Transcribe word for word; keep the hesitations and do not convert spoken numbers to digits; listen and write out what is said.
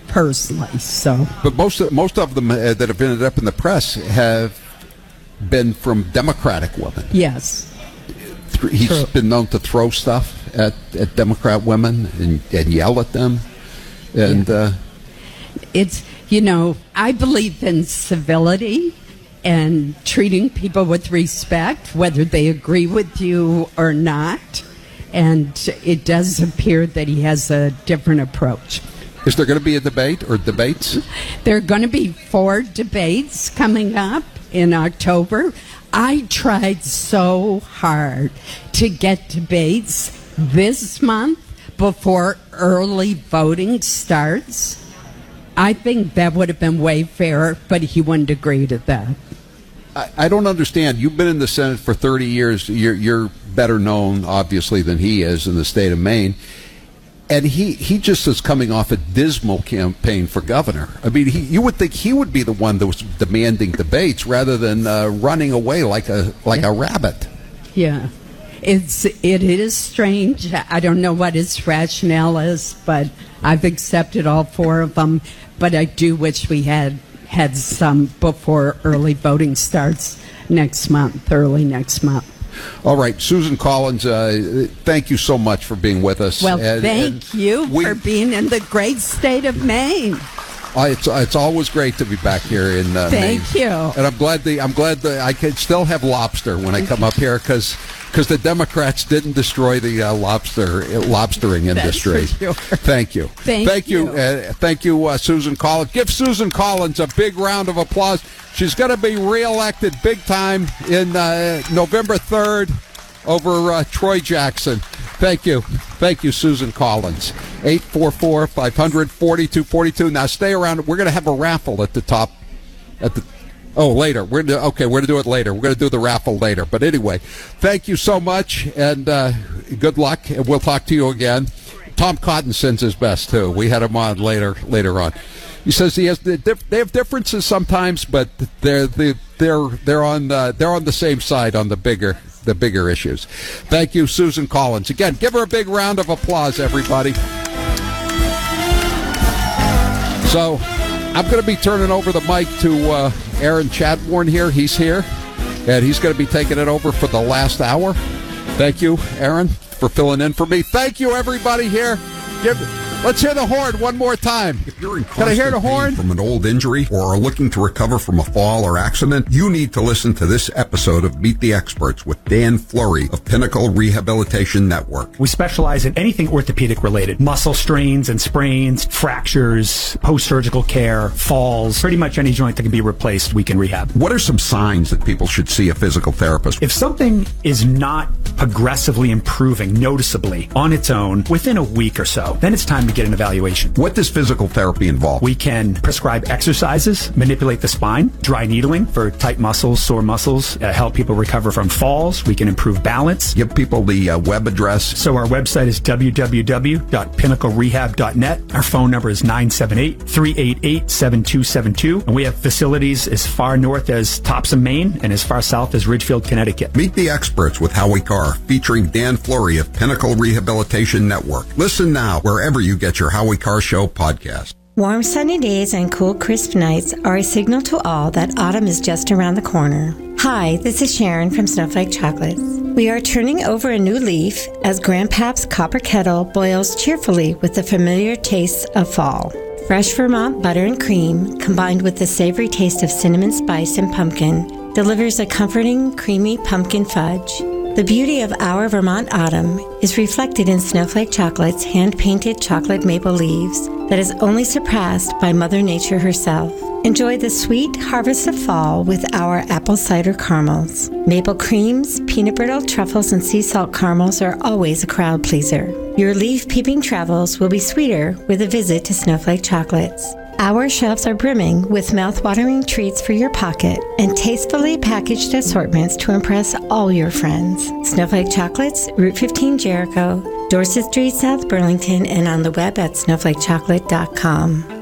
personally. So, but most of, most of them uh, that have ended up in the press have been from Democratic women. Yes. He's True. been known to throw stuff at, at Democrat women and, and yell at them. And yeah. uh, it's, you know, I believe in civility and treating people with respect, whether they agree with you or not. And it does appear that he has a different approach. Is there going to be a debate or debates? There are going to be four debates coming up in October. I tried so hard to get debates this month before early voting starts. I think that would have been way fairer, but he wouldn't agree to that. I, I don't understand. You've been in the Senate for thirty years. You're, you're better known, obviously, than he is in the state of Maine. And he, he just is coming off a dismal campaign for governor. I mean, he, you would think he would be the one that was demanding debates rather than uh, running away like a like a rabbit. Yeah, it's it is strange. I don't know what his rationale is, but I've accepted all four of them. But I do wish we had had some before early voting starts next month, early next month. All right, Susan Collins, uh, thank you so much for being with us. Well, and, thank and you we, for being in the great state of Maine. Uh, it's it's always great to be back here in uh, Maine. Thank you. And I'm glad the I'm glad that I can still have lobster when I come up here because because the Democrats didn't destroy the uh, lobster lobstering industry. That's for sure. Thank you. Thank, thank you. you. Uh, thank you, uh, Susan Collins. Give Susan Collins a big round of applause. She's going to be reelected big time in uh, November third over uh, Troy Jackson. Thank you. Thank you, Susan Collins. eight four four, five hundred, forty-two forty-two. Now, stay around. We're going to have a raffle at the top. At the Oh, later. We're gonna, okay, we're going to do it later. We're going to do the raffle later. But anyway, thank you so much, and uh, good luck. And we'll talk to you again. Tom Cotton sends his best, too. We had him on later later on. He says he has the diff- they have differences sometimes, but they're they're they're they're on uh, they're on the same side on the bigger the bigger issues. Thank you, Susan Collins. Again, give her a big round of applause, everybody. So, I'm going to be turning over the mic to uh, Aaron Chadbourne here. He's here, and he's going to be taking it over for the last hour. Thank you, Aaron, for filling in for me. Thank you, everybody here. Give. Let's hear the horn one more time. If you're in Can I hear the horn? From an old injury or are looking to recover from a fall or accident, you need to listen to this episode of Meet the Experts with Dan Fleury of Pinnacle Rehabilitation Network. We specialize in anything orthopedic related. Muscle strains and sprains, fractures, post-surgical care, falls, pretty much any joint that can be replaced, we can rehab. What are some signs that people should see a physical therapist? If something is not progressively improving noticeably on its own within a week or so, then it's time to get an evaluation. What does physical therapy involve? We can prescribe exercises, manipulate the spine, dry needling for tight muscles, sore muscles, uh, help people recover from falls. We can improve balance. Give people the uh, web address. So our website is w w w dot pinnacle rehab dot net. Our phone number is nine seven eight, three eight eight, seven two seven two. And we have facilities as far north as Topsom, Maine, and as far south as Ridgefield, Connecticut. Meet the Experts with Howie Carr, featuring Dan Fleury of Pinnacle Rehabilitation Network. Listen now wherever you get your Howie Carr Show podcast. Warm sunny days and cool crisp nights are a signal to all that autumn is just around the corner. Hi, this is Sharon from Snowflake Chocolates. We are turning over a new leaf as Grandpap's copper kettle boils cheerfully with the familiar tastes of fall. Fresh Vermont butter and cream, combined with the savory taste of cinnamon spice and pumpkin, delivers a comforting, creamy pumpkin fudge. The beauty of our Vermont autumn is reflected in Snowflake Chocolate's hand-painted chocolate maple leaves that is only surpassed by Mother Nature herself. Enjoy the sweet harvest of fall with our apple cider caramels. Maple creams, peanut brittle, truffles, and sea salt caramels are always a crowd pleaser. Your leaf-peeping travels will be sweeter with a visit to Snowflake Chocolates. Our shelves are brimming with mouth-watering treats for your pocket and tastefully packaged assortments to impress all your friends. Snowflake Chocolates, Route fifteen Jericho, Dorset Street, South Burlington, and on the web at snowflake chocolate dot com.